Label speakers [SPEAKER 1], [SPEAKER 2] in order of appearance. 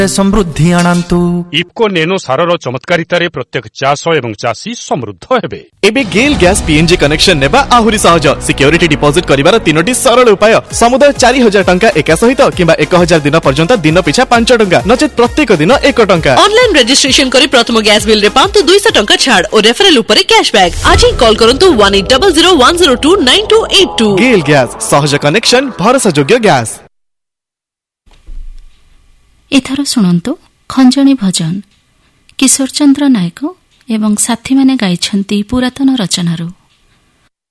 [SPEAKER 1] ସମୃଦ୍ଧି ଆଣନ୍ତୁ।
[SPEAKER 2] ଇଫ୍କୋ ନେନୋ ସାରର ଚମତ୍କାରିତାରେ ପ୍ରତ୍ୟେକ ଚାଷ ଏବଂ ଚାଷୀ ସମୃଦ୍ଧ ହେବେ।
[SPEAKER 3] ଏବେ ଗେଲ୍ ଗ୍ୟାସ୍ PNG କନେକ୍ସନ ନେବା ଆହୁରି ସହଜ। ସିକ୍ୟୁରିଟି ଡିପୋଜିଟ୍ କରିବାର 3ଟି ସରଳ ଉପାୟ। ସମୁଦାୟ 4,000 ଟଙ୍କା ଏକା ସହିତ କିମ୍ବା 1,000 ଦିନ ପର୍ଯ୍ୟନ୍ତ ଦିନ ପିଛା 5 ଟଙ୍କା ନଚେତ ପ୍ରତ୍ୟେକ ଦିନ 1 ଟଙ୍କା।
[SPEAKER 4] ଅନଲାଇନ୍ ରେଜିଷ୍ଟ୍ରେସନ କରି ପ୍ରଥମ ଗ୍ୟାସ୍ ବିଲ୍ ରେ ପାଆନ୍ତୁ 200 ଟଙ୍କା ଛାଡ଼ ଓ ରେଫରାଲ ଉପରେ କ୍ୟାଶବ୍ୟାକ୍। ଆଜି କଲ୍ କରନ୍ତୁ 180010029282।
[SPEAKER 3] ଗେଲ୍ ଗ୍ୟାସ୍, ସହଜ କନେକ୍ସନ, ଭରସାଯୋଗ୍ୟ ଗ୍ୟାସ୍।
[SPEAKER 5] ଏଥର ଶୁଣନ୍ତୁ ଖଞ୍ଜଣୀ ଭଜନ। କିଶୋର ଚନ୍ଦ୍ର ନାୟକ ଏବଂ ସାଥୀମାନେ ଗାଇଛନ୍ତି ପୁରାତନ ରଚନାରୁ।